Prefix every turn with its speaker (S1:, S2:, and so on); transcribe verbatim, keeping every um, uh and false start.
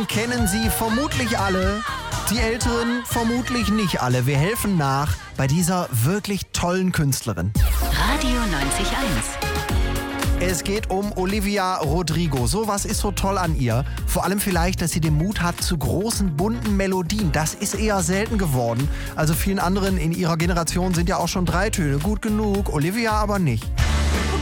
S1: kennen sie vermutlich alle, die Älteren vermutlich nicht alle. Wir helfen nach bei dieser wirklich tollen Künstlerin.
S2: Radio neunzig Komma eins.
S1: Es geht um Olivia Rodrigo. So was ist so toll an ihr. Vor allem vielleicht, dass sie den Mut hat zu großen, bunten Melodien. Das ist eher selten geworden. Also vielen anderen in ihrer Generation sind ja auch schon drei Töne gut genug. Olivia aber nicht.